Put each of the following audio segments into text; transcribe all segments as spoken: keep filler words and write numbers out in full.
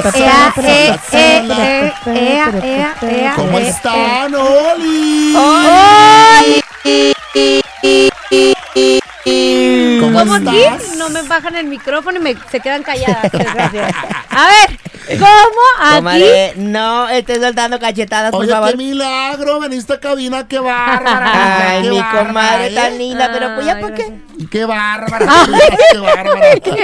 ea, ea, ea, ea, ea, ea, ¿Cómo ea, están, Oli? ¡Oli! ¿Cómo ¿Cómo aquí? estás? No me bajan el micrófono y me se quedan calladas. Desgracias. A ver, ¿cómo aquí? Comadre, no estés soltando cachetadas, por Oye, favor. qué milagro, veniste a cabina, qué bárbara. Ay, qué mi bárbara, comadre ¿eh? tan linda, pero pues ya Ay, para qué. gracias. Qué bárbara, qué bárbara. ¿Qué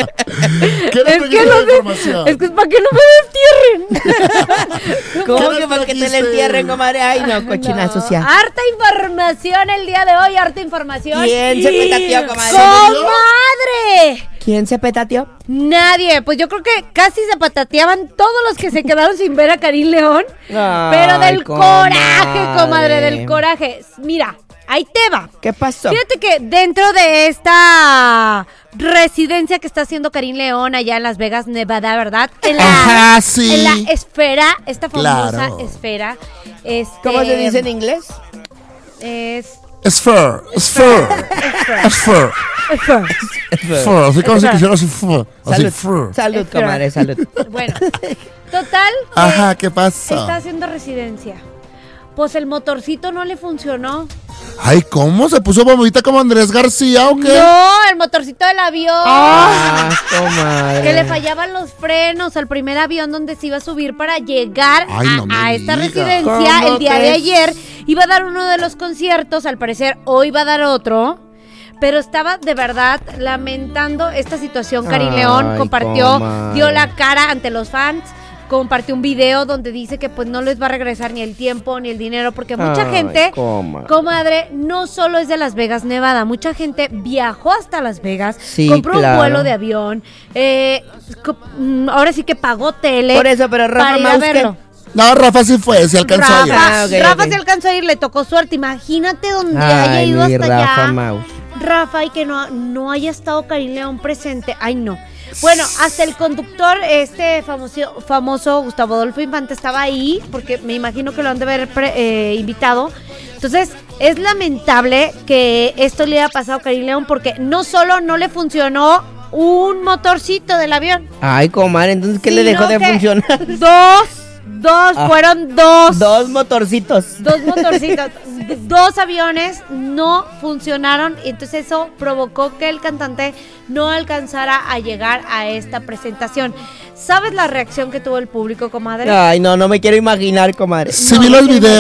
nos Es que trajiste no de sé, información? es que es para que no me destierren. ¿Cómo ¿Qué que nos para que te la trajiste? entierren, comadre? Ay, no, cochina No, sucia. Harta información el día de hoy, harta información. ¿Quién se petateó, comadre? ¡Comadre! ¿Quién se petateó? Nadie, pues yo creo que casi se patateaban todos los que se quedaron sin ver a Karim León. Ay, pero del comadre. coraje, comadre, del coraje. Mira, ahí te va. ¿Qué pasó? Fíjate que dentro de esta residencia que está haciendo Karim León allá en Las Vegas, Nevada, ¿verdad? En la, Ajá, sí. en la esfera, esta famosa Claro. esfera. Este, ¿Cómo se dice en inglés? Es... Sphere, sphere, sphere, esfera. sphere, así como si quisiera así, sphere, así, Salud, sphere. salud, Espera. comadre, salud. Bueno, total. Ajá, eh, ¿qué pasa? Está haciendo residencia. Pues el motorcito no le funcionó. Ay, ¿cómo? ¿Se puso bombita como Andrés García o qué? No, el motorcito del avión. Ah, comadre. Que le fallaban los frenos al primer avión donde se iba a subir para llegar Ay, a, no me a esta digas. residencia ¿Cómo el día de crees? ayer. Iba a dar uno de los conciertos, al parecer hoy va a dar otro. Pero estaba de verdad lamentando esta situación. Karim Ay, León compartió, comadre. dio la cara ante los fans. Compartió un video donde dice que pues no les va a regresar ni el tiempo ni el dinero porque mucha Ay, gente, comadre. comadre, no solo es de Las Vegas, Nevada, mucha gente viajó hasta Las Vegas, Sí, compró claro. un vuelo de avión, eh, co- mm, ahora sí que pagó tele. Por eso, pero Rafa para ir a Maus, verlo. No, Rafa sí fue, sí alcanzó a ir. Rafa, Ah, ok, Rafa ok. se alcanzó a ir, le tocó suerte. Imagínate donde haya Ay, ido mi hasta Rafa allá. Maus. Rafa, y que no, no haya estado Karim León presente. Ay, no. Bueno, hasta el conductor, este famoso, famoso Gustavo Adolfo Infante estaba ahí, porque me imagino que lo han de haber pre- eh, invitado. Entonces, es lamentable que esto le haya pasado a Karim León, porque no solo no le funcionó un motorcito del avión. Ay, comadre, entonces, ¿qué le sino dejó de que funcionar? Dos, dos, Ah. fueron dos. Dos motorcitos. Dos motorcitos, d- dos aviones no funcionaron y entonces eso provocó que el cantante no alcanzara a llegar a esta presentación. ¿Sabes la reacción que tuvo el público, comadre? Ay, no, no me quiero imaginar, comadre. Sí No, vi no los quiero videos.